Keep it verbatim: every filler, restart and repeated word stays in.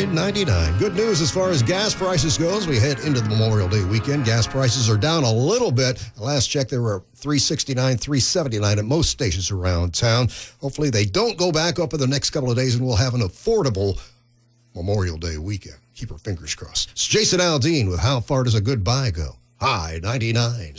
ninety-nine. Good news as far as gas prices goes. We head into the Memorial Day weekend. Gas prices are down a little bit. Last check, they were three sixty-nine, three seventy-nine at most stations around town. Hopefully they don't go back up in the next couple of days and we'll have an affordable Memorial Day weekend. Keep our fingers crossed. It's Jason Aldean with How Far Does a Good Buy Go? High ninety-nine.